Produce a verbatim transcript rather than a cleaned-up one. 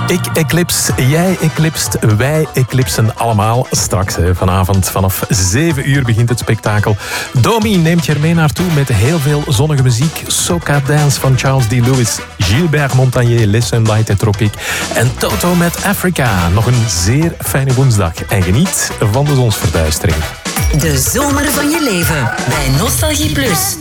Ik eclipse, jij eclipst, wij eclipsen allemaal. Straks hè, vanavond vanaf zeven uur begint het spektakel. Domi neemt je er mee naartoe met heel veel zonnige muziek. Soca Dance van Charles D. Lewis, Gilbert Montagnier, Les Sunlight et Tropique en Toto met Africa. Nog een zeer fijne woensdag en geniet van de zonsverduistering. De zomer van je leven bij Nostalgie Plus.